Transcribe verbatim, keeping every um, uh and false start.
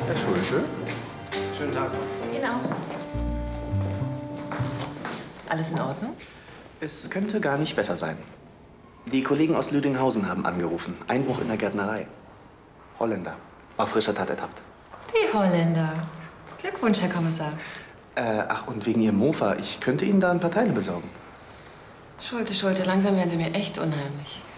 Herr Schulte. Schönen Tag. Ihnen auch. Alles in Ordnung? Es könnte gar nicht besser sein. Die Kollegen aus Lüdinghausen haben angerufen. Einbruch in der Gärtnerei. Holländer. Auf frischer Tat ertappt. Die Holländer. Glückwunsch, Herr Kommissar. Äh, ach, und wegen Ihrem Mofa. Ich könnte Ihnen da ein paar Teile besorgen. Schulte, Schulte, langsam werden Sie mir echt unheimlich.